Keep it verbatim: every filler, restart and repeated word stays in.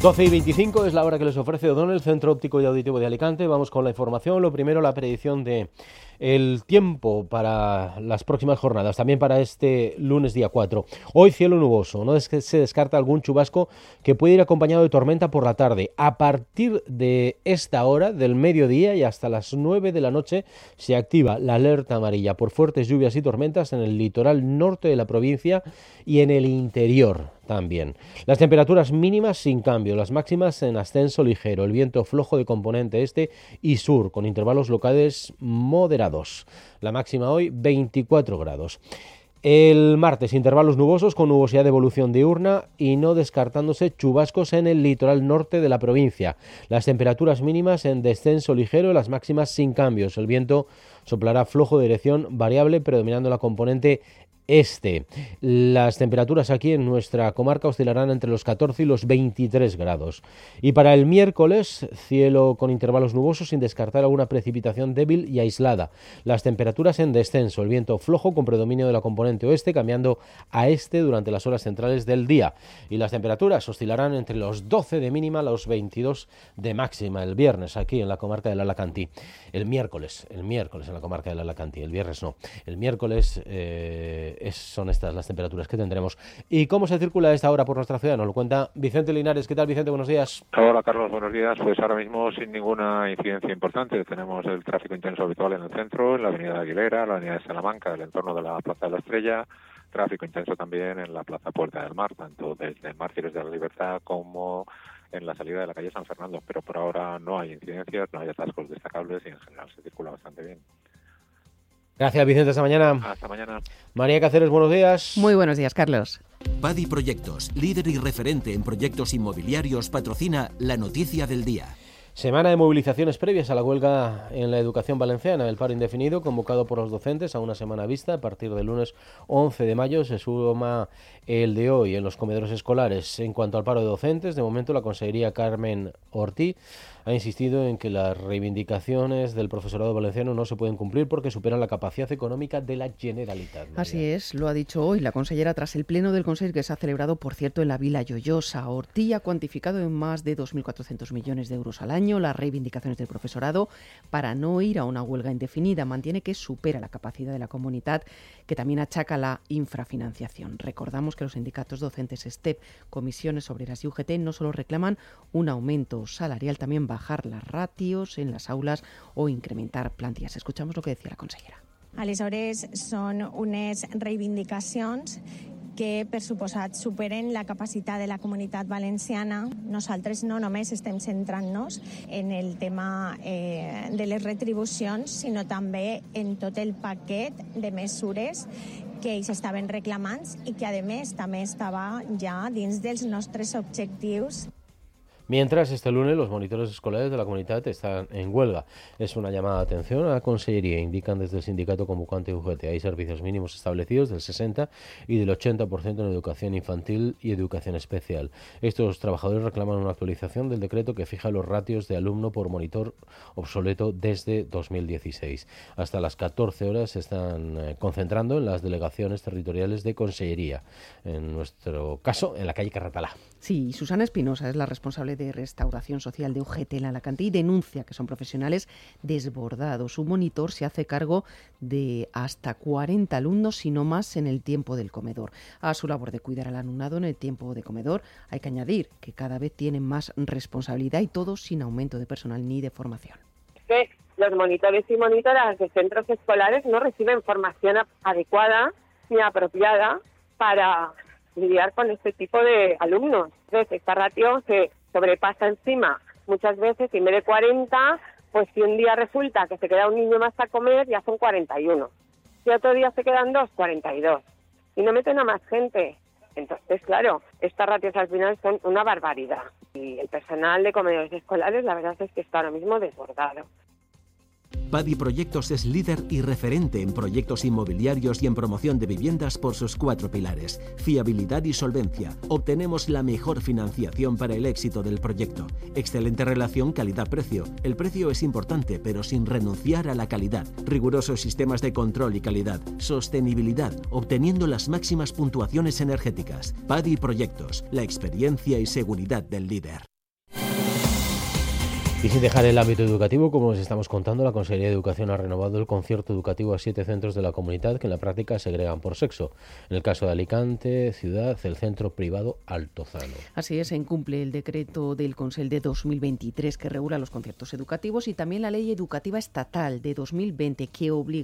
doce y veinticinco es la hora que les ofrece O'Donnell, Centro Óptico y Auditivo de Alicante. Vamos con la información. Lo primero, la predicción de el tiempo para las próximas jornadas, también para este lunes día cuatro. Hoy cielo nuboso, no es que se descarta algún chubasco que puede ir acompañado de tormenta por la tarde. A partir de esta hora, del mediodía y hasta las nueve de la noche, se activa la alerta amarilla por fuertes lluvias y tormentas en el litoral norte de la provincia y en el interior también. Las temperaturas mínimas sin cambio, las máximas en ascenso ligero, el viento flojo de componente este y sur, con intervalos locales moderados. La máxima hoy veinticuatro grados. El martes, intervalos nubosos con nubosidad de evolución diurna y no descartándose chubascos en el litoral norte de la provincia. Las temperaturas mínimas en descenso ligero, las máximas sin cambios. El viento soplará flojo de dirección variable, predominando la componente este. Las temperaturas aquí en nuestra comarca oscilarán entre los catorce y los veintitrés grados. Y para el miércoles, cielo con intervalos nubosos sin descartar alguna precipitación débil y aislada. Las temperaturas en descenso, el viento flojo con predominio de la componente oeste, cambiando a este durante las horas centrales del día. Y las temperaturas oscilarán entre los doce de mínima a los veintidós de máxima el viernes aquí en la comarca del Alacantí. El miércoles, el miércoles en la comarca del Alacantí, el viernes no. El miércoles eh, Es, son estas las temperaturas que tendremos. ¿Y cómo se circula a esta hora por nuestra ciudad? Nos lo cuenta Vicente Linares. ¿Qué tal, Vicente? Buenos días. Hola, Carlos. Buenos días. Pues ahora mismo sin ninguna incidencia importante. Tenemos el tráfico intenso habitual en el centro, en la avenida de Aguilera, la avenida de Salamanca, el entorno de la Plaza de la Estrella. Tráfico intenso también en la Plaza Puerta del Mar, tanto desde Mártires de la Libertad como en la salida de la calle San Fernando. Pero por ahora no hay incidencias, no hay atascos destacables y en general se circula bastante bien. Gracias, Vicente. Hasta mañana. Hasta mañana. María Cáceres, buenos días. Muy buenos días, Carlos. Padi Proyectos, líder y referente en proyectos inmobiliarios, patrocina la noticia del día. Semana de movilizaciones previas a la huelga en la educación valenciana. El paro indefinido convocado por los docentes a una semana vista a partir del lunes once de mayo se suma el de hoy en los comedores escolares. En cuanto al paro de docentes, de momento la Consellería Carmen Ortí ha insistido en que las reivindicaciones del profesorado valenciano no se pueden cumplir porque superan la capacidad económica de la Generalitat. María. Así es, lo ha dicho hoy la consellera tras el pleno del Consejo que se ha celebrado, por cierto, en la Vila Lloyosa. Ortí ha cuantificado en más de dos mil cuatrocientos millones de euros al año las reivindicaciones del profesorado para no ir a una huelga indefinida. Mantiene que supera la capacidad de la comunidad, que también achaca la infrafinanciación. Recordamos que los sindicatos docentes STEP, Comisiones Obreras y U G T no solo reclaman un aumento salarial, también bajar las ratios en las aulas o incrementar plantillas. Escuchamos lo que decía la consellera. Aleshores, són unes reivindicacions que, per suposat, superen la capacitat de la comunitat valenciana. Nosaltres no només estem centrant-nos en el tema eh, de les retribucions, sinó també en tot el paquet de mesures que ells estaven reclamant i que, a més, també estava ja dins dels nostres objectius. Mientras, este lunes los monitores escolares de la comunidad están en huelga. Es una llamada de atención a la Consellería. Indican desde el sindicato convocante U G T. Hay servicios mínimos establecidos del sesenta y del ochenta por ciento en educación infantil y educación especial. Estos trabajadores reclaman una actualización del decreto que fija los ratios de alumno por monitor obsoleto desde dos mil dieciséis. Hasta las catorce horas se están eh, concentrando en las delegaciones territoriales de Consellería. En nuestro caso, en la calle Carratalá. Sí, Susana Espinosa es la responsable de Restauración Social de U G T en Alacantí y denuncia que son profesionales desbordados. Su monitor se hace cargo de hasta cuarenta alumnos, si no más, en el tiempo del comedor. A su labor de cuidar al alumnado en el tiempo de comedor hay que añadir que cada vez tienen más responsabilidad y todo sin aumento de personal ni de formación. Que los monitores y monitoras de centros escolares no reciben formación adecuada ni apropiada para lidiar con este tipo de alumnos. Entonces, esta ratio se sobrepasa encima muchas veces y en vez de cuarenta, pues si un día resulta que se queda un niño más a comer, ya son cuarenta y uno. Si otro día se quedan dos, cuarenta y dos. Y no meten a más gente. Entonces, claro, estas ratios al final son una barbaridad. Y el personal de comedores escolares, la verdad es que está ahora mismo desbordado. Padi Proyectos es líder y referente en proyectos inmobiliarios y en promoción de viviendas por sus cuatro pilares: fiabilidad y solvencia. Obtenemos la mejor financiación para el éxito del proyecto. Excelente relación calidad-precio. El precio es importante, pero sin renunciar a la calidad. Rigurosos sistemas de control y calidad. Sostenibilidad, obteniendo las máximas puntuaciones energéticas. Padi Proyectos, la experiencia y seguridad del líder. Y sin dejar el ámbito educativo, como os estamos contando, la Consejería de Educación ha renovado el concierto educativo a siete centros de la comunidad que en la práctica segregan por sexo. En el caso de Alicante, ciudad, el centro privado Altozano. Así es, se incumple el decreto del Consell de dos mil veintitrés que regula los conciertos educativos y también la Ley Educativa Estatal de dos mil veinte que obliga